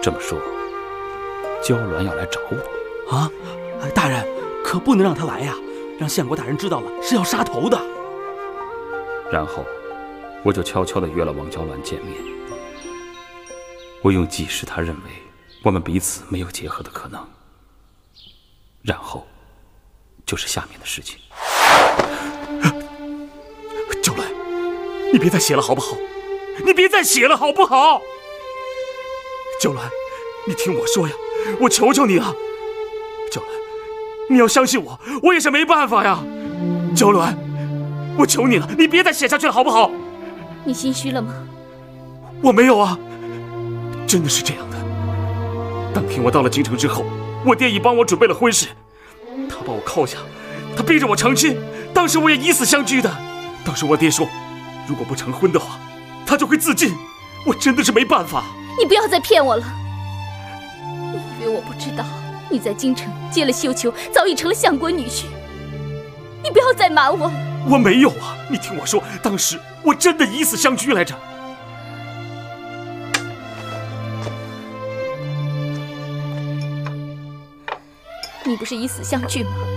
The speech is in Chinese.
这么说，娇鸾要来找我啊？大人可不能让他来呀，让相国大人知道了是要杀头的。 然后我就悄悄地约了王娇鸾见面。我用计使他认为我们彼此没有结合的可能，然后就是下面的事情。 娇鸾，你别再写了好不好？你别再写了好不好？娇鸾，你听我说呀，我求求你了。娇鸾，你要相信我，我也是没办法呀。娇鸾，我求你了，你别再写下去了好不好？ 你心虚了吗？ 我没有啊，真的是这样的。当天我到了京城之后，我爹已帮我准备了婚事，他把我铐下，他逼着我成亲，当时我也以死相拒的。当时我爹说，如果不成婚的话，他就会自尽。我真的是没办法。 你不要再骗我了！你以为我不知道你在京城接了绣球，早已成了相国女婿？你不要再瞒我了！ 我没有啊，你听我说，当时我真的以死相拒来着。 你不是以死相拒吗？